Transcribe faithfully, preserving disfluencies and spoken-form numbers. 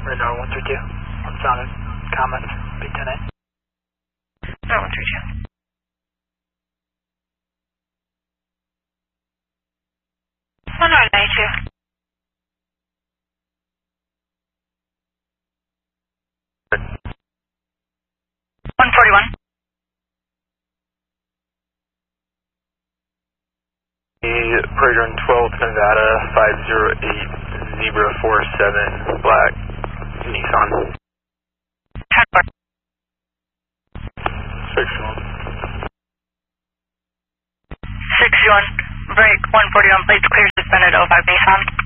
Radar one three two. One sounded. Comments. B ten eight. No, one three two. one nine nine two. one forty-one. Prager in twelfth Nevada, five zero eight, Zebra four seven, black, Nissan. ten four. six one. six one, break one forty-one, plates clear, suspended, oh five Nissan.